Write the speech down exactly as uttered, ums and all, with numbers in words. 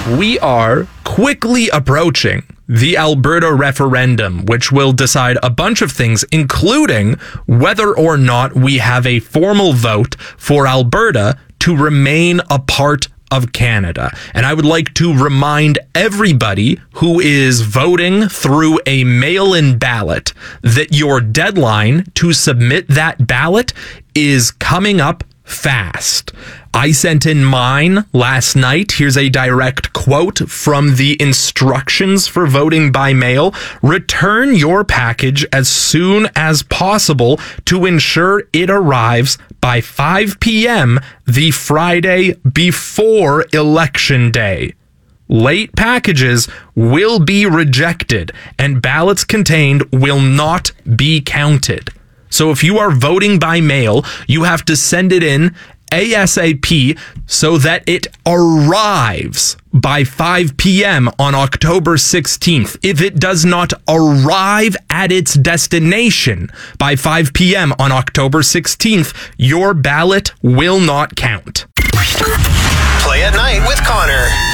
We are quickly approaching the Alberta referendum, which will decide a bunch of things, including whether or not we have a formal vote for Alberta to remain a part of Canada. And I would like to remind everybody who is voting through a mail-in ballot that your deadline to submit that ballot is coming up fast. I sent in mine last night. Here's a direct quote from the instructions for voting by mail. Return your package as soon as possible to ensure it arrives by five p.m. the Friday before Election Day. Late packages will be rejected and ballots contained will not be counted. So if you are voting by mail, you have to send it in ASAP so that it arrives by five p.m. on October sixteenth. If it does not arrive at its destination by five p.m. on October sixteenth, your ballot will not count. Play at Night with Connor.